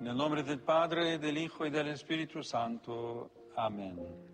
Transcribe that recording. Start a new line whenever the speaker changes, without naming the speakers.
Nel nome del Padre, del Hijo y del Espíritu Santo. Amén.